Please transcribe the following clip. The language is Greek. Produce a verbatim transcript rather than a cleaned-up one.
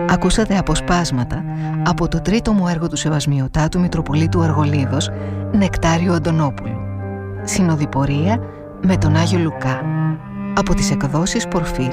Ακούσατε αποσπάσματα από το τρίτο μου έργο του Σεβασμιωτάτου Μητροπολίτου Αργολίδος, Νεκτάριο Αντωνόπουλου. Συνοδοιπορία με τον Άγιο Λουκά. Από τις εκδόσεις Πορφύρι.